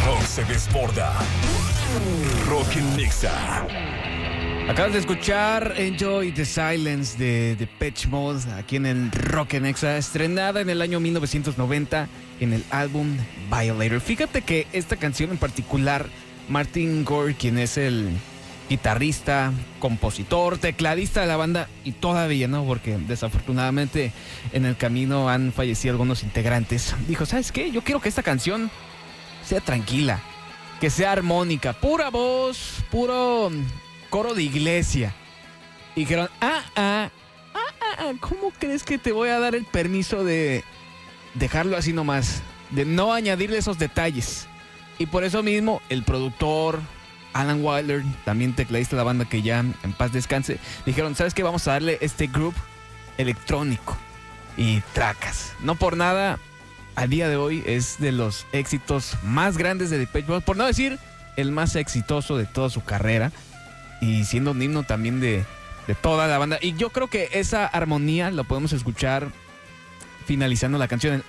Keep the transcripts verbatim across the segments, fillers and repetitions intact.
rock se desborda. Rock en Nexa. Acabas de escuchar Enjoy the Silence de Depeche Mode aquí en el Rock en Nexa, estrenada en el año mil novecientos noventa en el álbum Violator. Fíjate que esta canción en particular, Martin Gore, quien es el guitarrista, compositor, tecladista de la banda, y todavía no, porque desafortunadamente en el camino han fallecido algunos integrantes, dijo, ¿sabes qué? Yo quiero que esta canción sea tranquila, que sea armónica, pura voz, puro coro de iglesia. Y dijeron, ah, ah, ah, ah, ¿cómo crees que te voy a dar el permiso de dejarlo así nomás? De no añadirle esos detalles. Y por eso mismo, el productor Alan Wilder, también tecladista de la banda, que ya en paz descanse, dijeron, ¿sabes qué? Vamos a darle este groove electrónico y tracas. No por nada, a día de hoy es de los éxitos más grandes de Depeche Mode, por no decir el más exitoso de toda su carrera, y siendo un himno también de, de toda la banda. Y yo creo que esa armonía lo podemos escuchar finalizando la canción en,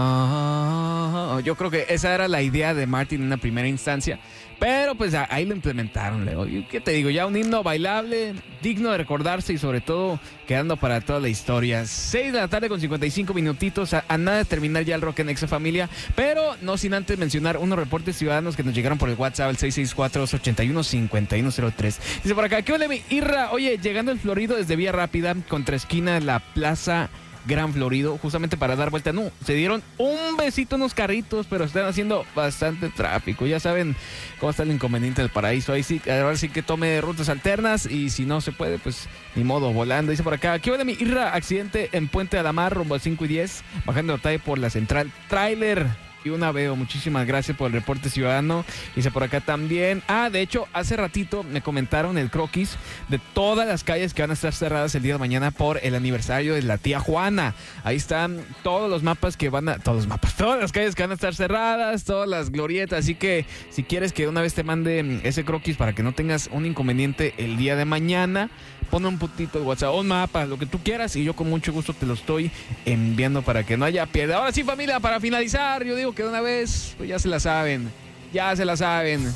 ah, yo creo que esa era la idea de Martin en una primera instancia, pero pues ahí lo implementaron, Leo. ¿Qué te digo? Ya un himno bailable, digno de recordarse y sobre todo quedando para toda la historia. seis de la tarde con cincuenta y cinco minutitos, a, a nada de terminar ya el Rock en Nexa, familia, pero no sin antes mencionar unos reportes ciudadanos que nos llegaron por el WhatsApp, el seis seis cuatro, dos ocho uno, cinco uno cero tres. Dice por acá, ¿qué ole mi Irra? Oye, llegando el Florido desde Vía Rápida, contra esquina de la Plaza Gran Florido, justamente para dar vuelta. No, se dieron un besito en unos carritos, pero están haciendo bastante tráfico. Ya saben cómo está el inconveniente del paraíso. Ahí sí, ahora sí que tome rutas alternas, y si no se puede, pues ni modo, volando. Dice por acá, ¿qué de mi Irra? Accidente en Puente de la Mar, rumbo a cinco y diez, bajando Otay por la central. Tráiler y una veo. Muchísimas gracias por el reporte ciudadano. Dice por acá también, ah, de hecho, hace ratito me comentaron el croquis de todas las calles que van a estar cerradas el día de mañana por el aniversario de la tía Juana. Ahí están todos los mapas que van a, todos los mapas, todas las calles que van a estar cerradas, todas las glorietas. Así que si quieres que una vez te mande ese croquis para que no tengas un inconveniente el día de mañana, pon un putito de WhatsApp, un mapa, lo que tú quieras, y yo con mucho gusto te lo estoy enviando para que no haya piedra. Ahora sí, familia, para finalizar, yo digo que de una vez, pues ya se la saben, ya se la saben.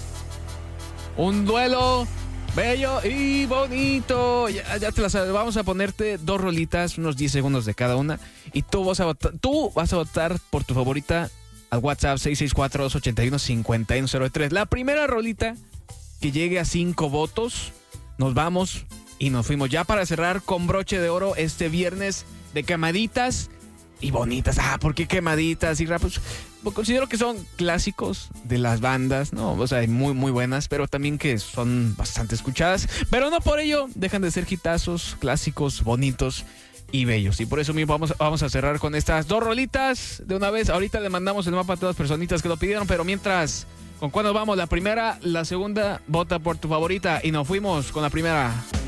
Un duelo bello y bonito, ya, ya te la sabes. Vamos a ponerte dos rolitas, unos diez segundos de cada una, y tú vas a votar, tú vas a votar por tu favorita al WhatsApp seis seis cuatro, dos ocho uno, cinco uno cero tres. La primera rolita que llegue a cinco votos, nos vamos y nos fuimos ya para cerrar con broche de oro este viernes de quemaditas y bonitas. Ah, ¿por qué quemaditas y rap? Pues, pues considero que son clásicos de las bandas, ¿no? O sea, muy, muy buenas, pero también que son bastante escuchadas. Pero no por ello dejan de ser hitazos, clásicos, bonitos y bellos. Y por eso mismo vamos, vamos a cerrar con estas dos rolitas de una vez. Ahorita le mandamos el mapa a todas las personitas que lo pidieron, pero mientras, ¿con cuál nos vamos? La primera, la segunda, vota por tu favorita y nos fuimos con la primera.